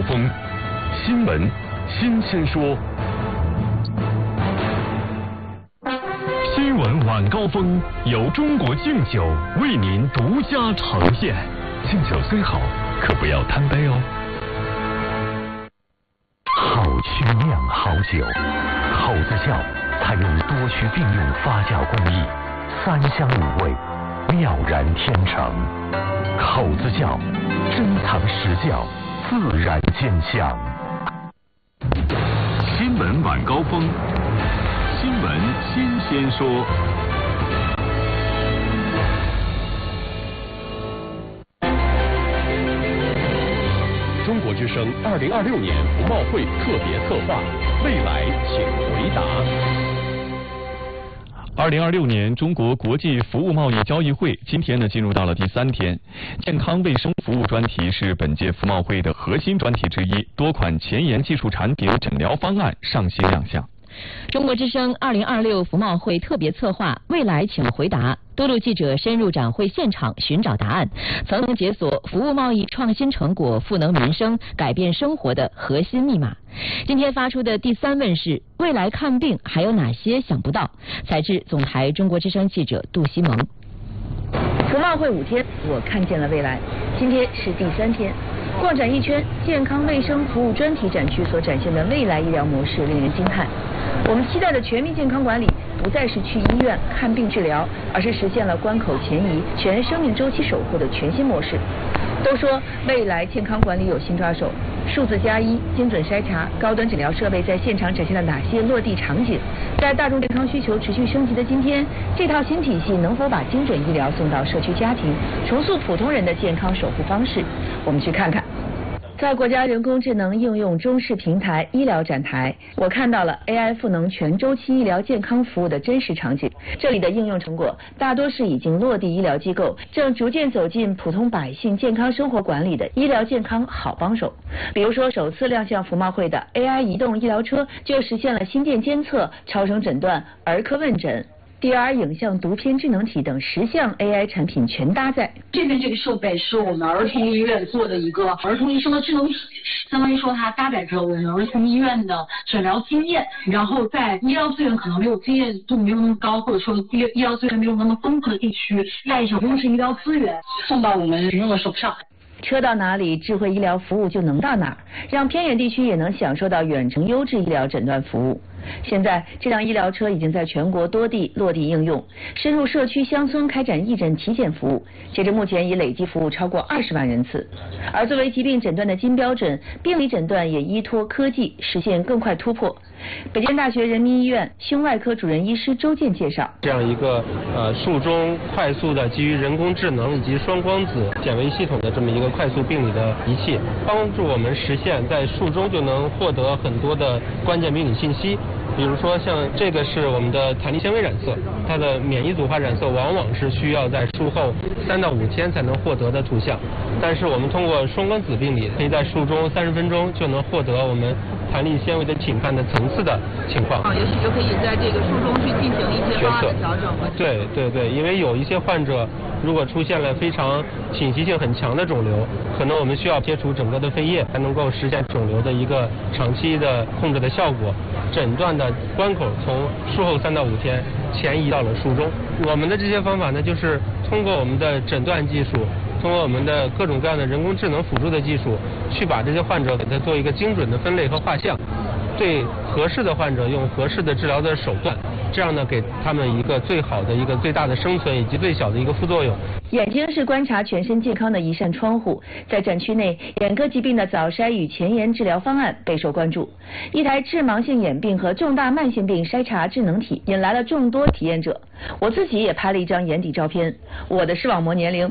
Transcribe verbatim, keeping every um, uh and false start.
峰，新闻新鲜说。新闻晚高峰由中国敬酒为您独家呈现。敬酒虽好，可不要贪杯哦。好曲酿好酒，口子窖采用多区并用发酵工艺，三香五味，妙然天成。口子窖珍藏实窖，自然见香。新闻晚高峰，新闻新鲜说。中国之声二零二六年服贸会特别策划，未来请回答。 二零二六年中国国际服务贸易交易会今天呢进入到了第三天，健康卫生服务专题是本届服贸会的核心专题之一，多款前沿技术产品诊疗方案上新亮相。 中国之声二零二六服贸会特别策划，未来请回答。多路记者深入展会现场寻找答案，层层解锁服务贸易创新成果赋能民生、改变生活的核心密码。今天发出的第三问是：未来看病还有哪些想不到？采自总台中国之声记者杜西蒙。 服贸会五天，我看见了未来。今天是第三天，逛展一圈，健康卫生服务专题展区所展现的未来医疗模式令人惊叹。我们期待的全民健康管理不再是去医院看病治疗，而是实现了关口前移、全生命周期守护的全新模式。都说未来健康管理有新抓手，数字加一、精准筛查、高端诊疗设备在现场展现了哪些落地场景？在大众健康需求持续升级的今天，这套新体系能否把精准医疗送到社区家庭，重塑普通人的健康守护方式？我们去看看。在国家人工智能应用中视平台医疗展台，我看到了 A I 赋能全周期医疗健康服务的真实场景。这里的应用成果大多是已经落地医疗机构正逐渐走进普通百姓健康生活管理的医疗健康好帮手。比如说，首次亮相服贸会的 A I 移动医疗车就实现了心电监测、超声诊断、儿科问诊、D R 影像读片智能体等十项 A I 产品全搭载。 这边这个设备是我们儿童医院做的一个儿童医生的智能体，相当于说它搭载着我们儿童医院的诊疗经验，然后在医疗资源可能没有经验度没有那么高，或者说医医疗资源没有那么丰富的地区，带一种优质医疗资源送到我们民众的手上。 车到哪里，智慧医疗服务就能到哪儿，让偏远地区也能享受到远程优质医疗诊断服务。现在，这辆医疗车已经在全国多地落地应用，深入社区乡村开展义诊体检服务，截至目前已累计服务超过二十万人次。而作为疾病诊断的金标准，病理诊断也依托科技实现更快突破。北京大学人民医院胸外科主任医师周健介绍， 这样一个呃术中快速的基于人工智能以及双光子显微系统的这么一个快速病理的仪器，帮助我们实现在术中就能获得很多的关键病理信息。比如说像这个是我们的弹力纤维染色，它的免疫组化染色往往是需要在术后三到五天才能获得的图像，但是我们通过双光子病理，可以在术中三十分钟就能获得我们弹力纤维的侵犯的层次的情况。 啊，也许就可以在这个术中去进行一些方案的调整。 对对对，因为有一些患者如果出现了非常侵袭性很强的肿瘤，可能我们需要切除整个的肺叶才能够实现肿瘤的一个长期的控制的效果。诊断的关口从术后三到五天前移到了术中。我们的这些方法呢，就是通过我们的诊断技术，通过我们的各种各样的人工智能辅助的技术，去把这些患者给他做一个精准的分类和画像，对合适的患者用合适的治疗的手段，这样呢给他们一个最好的一个最大的生存以及最小的一个副作用。 眼睛是观察全身健康的一扇窗户，在展区内，眼科疾病的早筛与前沿治疗方案备受关注。一台致盲性眼病和重大慢性病筛查智能体引来了众多体验者。我自己也拍了一张眼底照片，我的视网膜年龄